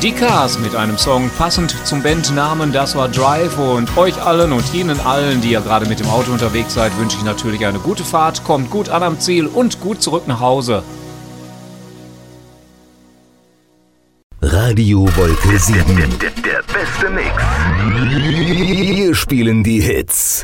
Die Cars mit einem Song passend zum Bandnamen, das war Drive. Und euch allen und Ihnen allen, die ja gerade mit dem Auto unterwegs seid, wünsche ich natürlich eine gute Fahrt, kommt gut an am Ziel und gut zurück nach Hause. Radio Wolke 7. Der beste Mix. Wir spielen die Hits.